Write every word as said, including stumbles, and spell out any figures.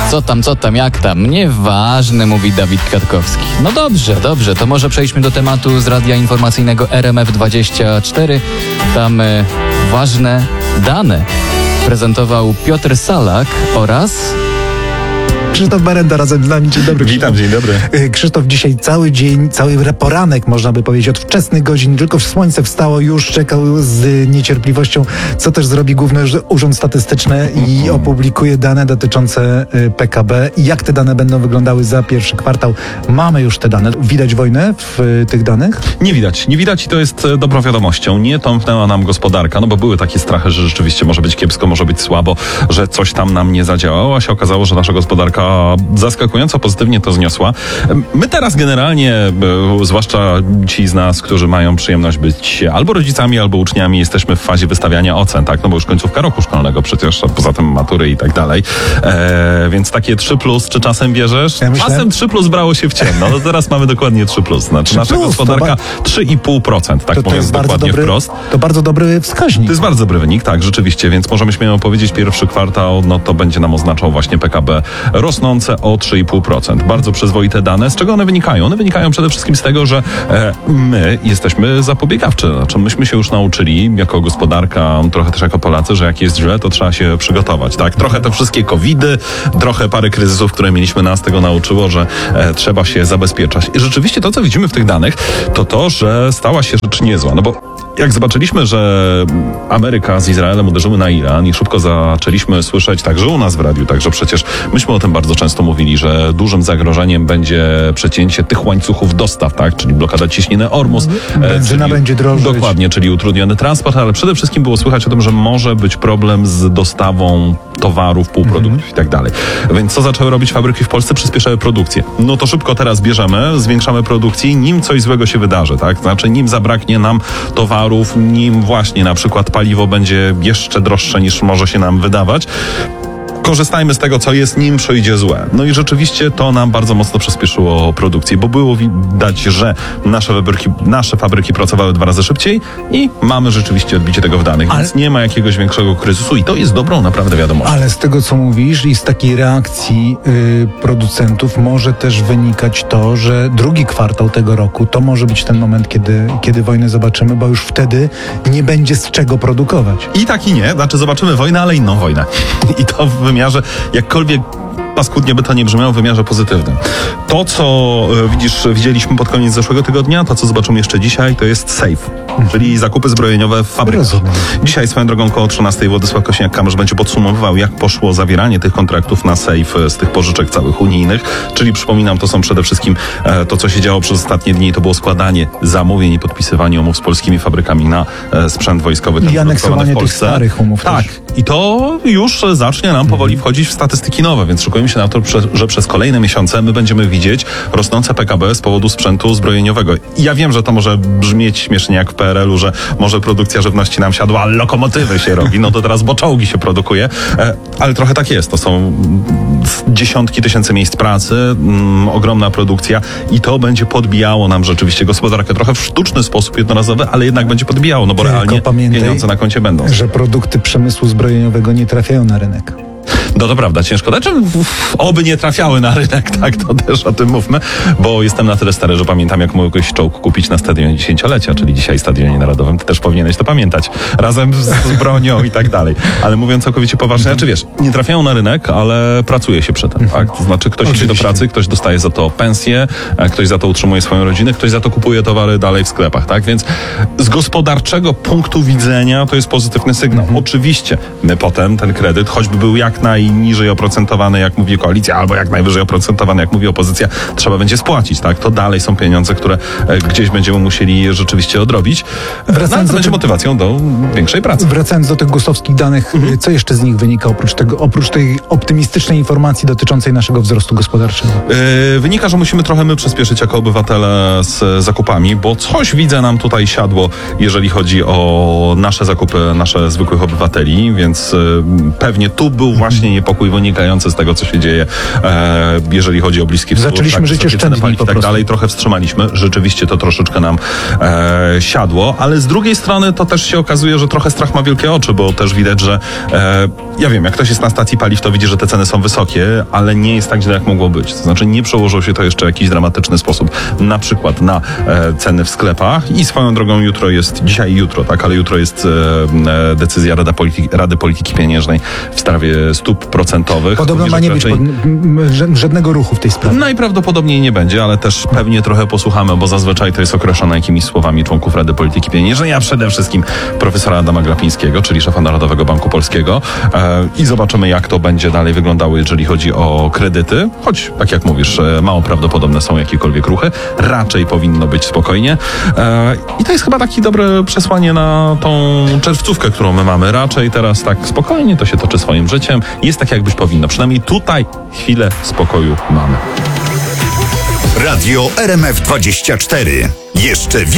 Co tam, co tam, jak tam? Nieważne, mówi Dawid Kwiatkowski. No dobrze, dobrze, to może przejdźmy do tematu z radia informacyjnego R M F dwadzieścia cztery. Tam e, ważne dane prezentował Piotr Salak oraz... Krzysztof Berenda razem z nami. Dzień dobry. Witam, Krzysztof. dzień dobry. Krzysztof, dzisiaj cały dzień, cały poranek, można by powiedzieć, od wczesnych godzin, tylko słońce wstało, już czekał z niecierpliwością, co też zrobi Główny Urząd Statystyczny i opublikuje dane dotyczące P K B. I jak te dane będą wyglądały za pierwszy kwartał? Mamy już te dane. Widać wojnę w tych danych? Nie widać, nie widać i to jest dobrą wiadomością. Nie tąpnęła nam gospodarka, no bo były takie strachy, że rzeczywiście może być kiepsko, może być słabo, że coś tam nam nie zadziałało, a się okazało, że nasza gospodarka zaskakująco pozytywnie to zniosła. My teraz generalnie, zwłaszcza ci z nas, którzy mają przyjemność być albo rodzicami, albo uczniami, jesteśmy w fazie wystawiania ocen, tak? No bo już końcówka roku szkolnego przecież, a poza tym matury i tak dalej. E, więc takie trzy plus, czy czasem bierzesz? Ja myślałem... Czasem trzy plus brało się w ciemno, no teraz mamy dokładnie trzy plus. Znaczy trzy nasza plus, gospodarka ba... trzy i pół procent, tak to, to mówiąc jest bardzo dokładnie dobry, wprost. To bardzo dobry wskaźnik. To jest bardzo dobry wynik, tak, rzeczywiście, więc możemy śmiało powiedzieć, pierwszy kwartał, no to będzie nam oznaczał właśnie P K B rosnące o trzy i pół procent. Bardzo przyzwoite dane. Z czego one wynikają? One wynikają przede wszystkim z tego, że e, my jesteśmy zapobiegawczy. Znaczy myśmy się już nauczyli jako gospodarka, trochę też jako Polacy, że jak jest źle, to trzeba się przygotować, tak? Trochę te wszystkie covidy, trochę parę kryzysów, które mieliśmy, nas tego nauczyło, że e, trzeba się zabezpieczać. I rzeczywiście to, co widzimy w tych danych, to to, że stała się rzecz niezła. No bo jak zobaczyliśmy, że Ameryka z Izraelem uderzyły na Iran i szybko zaczęliśmy słyszeć także u nas w radiu, także przecież myśmy o tym bardzo często mówili, że dużym zagrożeniem będzie przecięcie tych łańcuchów dostaw, tak, czyli blokada ciśniny Ormus. Benzyna będzie drożyć. Dokładnie, czyli utrudniony transport, ale przede wszystkim było słychać o tym, że może być problem z dostawą towarów, półproduktów mm-hmm. i tak dalej. Więc co zaczęły robić fabryki w Polsce? Przyspieszały produkcję. No to szybko teraz bierzemy, zwiększamy produkcję, nim coś złego się wydarzy, tak? Znaczy nim zabraknie nam towarów, nim właśnie na przykład paliwo będzie jeszcze droższe niż może się nam wydawać. Korzystajmy z tego, co jest, nim przyjdzie złe. No i rzeczywiście to nam bardzo mocno przyspieszyło produkcję, bo było widać, że nasze fabryki, nasze fabryki pracowały dwa razy szybciej i mamy rzeczywiście odbicie tego w danych, ale... więc nie ma jakiegoś większego kryzysu i to jest dobrą naprawdę wiadomością. Ale z tego, co mówisz i z takiej reakcji yy, producentów może też wynikać to, że drugi kwartał tego roku to może być ten moment, kiedy, kiedy wojnę zobaczymy, bo już wtedy nie będzie z czego produkować. I tak i nie, znaczy zobaczymy wojnę, ale inną wojnę. I to w wymiarze, jakkolwiek paskudnie by to nie brzmiało, w wymiarze pozytywnym. To, co widzisz, widzieliśmy pod koniec zeszłego tygodnia, to, co zobaczymy jeszcze dzisiaj, to jest SAFE, hmm. czyli zakupy zbrojeniowe w fabrykach. Rozumiem. Dzisiaj swoją drogą koło trzynastej Władysław Kosiniak-Kamysz będzie podsumowywał, jak poszło zawieranie tych kontraktów na SAFE z tych pożyczek całych unijnych, czyli przypominam, to są przede wszystkim e, to, co się działo przez ostatnie dni, to było składanie zamówień i podpisywanie umów z polskimi fabrykami na e, sprzęt wojskowy. I aneksowanie w Polsce. Tych starych umów. Tak. Też. I to już zacznie nam powoli wchodzić w statystyki nowe, więc szykujemy się na to, że przez kolejne miesiące my będziemy widzieć rosnące P K B z powodu sprzętu zbrojeniowego. I ja wiem, że to może brzmieć śmiesznie jak w P R L u, że może produkcja żywności nam siadła, ale lokomotywy się robi, no to teraz bo czołgi się produkuje, ale trochę tak jest. To są dziesiątki tysięcy miejsc pracy, mm, ogromna produkcja i to będzie podbijało nam rzeczywiście gospodarkę trochę w sztuczny sposób jednorazowy, ale jednak będzie podbijało, no bo Tylko realnie pamiętaj, pieniądze na koncie będą. Że produkty przemysłu zbrojeniowego nie trafiają na rynek. No to prawda, ciężko. Znaczy, oby nie trafiały na rynek, tak, to też o tym mówmy, bo jestem na tyle stary, że pamiętam, jak mogłeś czołg kupić na stadionie dziesięciolecia, czyli dzisiaj Stadionie Narodowym, ty też powinieneś to pamiętać, razem z, z bronią i tak dalej. Ale mówiąc całkowicie poważnie, znaczy wiesz, nie trafiają na rynek, ale pracuje się przy tym, tak? To znaczy ktoś idzie do pracy, ktoś dostaje za to pensję, ktoś za to utrzymuje swoją rodzinę, ktoś za to kupuje towary dalej w sklepach, tak? Więc z gospodarczego punktu widzenia to jest pozytywny sygnał. Mhm. Oczywiście my potem ten kredyt, choćby był jak najniżej oprocentowany, jak mówi koalicja, albo jak najwyżej oprocentowany, jak mówi opozycja, trzeba będzie spłacić, tak? To dalej są pieniądze, które e, gdzieś będziemy musieli rzeczywiście odrobić. Wracając no, to będzie motywacją do większej pracy. Wracając do tych gustowskich danych, mhm. co jeszcze z nich wynika oprócz tego, oprócz tej optymistycznej informacji dotyczącej naszego wzrostu gospodarczego? Yy, wynika, że musimy trochę my przyspieszyć jako obywatele z zakupami, bo coś widzę nam tutaj siadło, jeżeli chodzi o nasze zakupy, nasze zwykłych obywateli, więc yy, pewnie tu był właśnie niepokój wynikający z tego, co się dzieje, e, jeżeli chodzi o Bliski Wschód. Zaczęliśmy tak, życie szczędnie i tak dalej, trochę wstrzymaliśmy. Rzeczywiście to troszeczkę nam e, siadło, ale z drugiej strony to też się okazuje, że trochę strach ma wielkie oczy, bo też widać, że e, ja wiem, jak ktoś jest jest na stacji paliw, to widzi, że te ceny są wysokie, ale nie jest tak źle, jak mogło być. To znaczy nie przełożyło się to jeszcze w jakiś dramatyczny sposób, na przykład na e, ceny w sklepach i swoją drogą jutro jest, dzisiaj i jutro, tak, ale jutro jest e, e, decyzja Rada Polityki, Rady Polityki Pieniężnej w sprawie stóp procentowych. Podobno ma nie być raczej... pod, m, m, żadnego ruchu w tej sprawie. Najprawdopodobniej nie będzie, ale też pewnie trochę posłuchamy, bo zazwyczaj to jest określone jakimiś słowami członków Rady Polityki Pieniężnej, a przede wszystkim profesora Adama Glapińskiego, czyli szefa Narodowego Banku Polskiego e, i zobaczymy, jak to będzie dalej wyglądało, jeżeli chodzi o kredyty, choć, tak jak mówisz, e, mało prawdopodobne są jakiekolwiek ruchy, raczej powinno być spokojnie e, i to jest chyba takie dobre przesłanie na tą czerwcówkę, którą my mamy. Raczej teraz tak spokojnie to się toczy swoim życiem, jest tak, jakbyś powinno. Przynajmniej tutaj chwilę spokoju mamy. Radio R M F dwadzieścia cztery. Jeszcze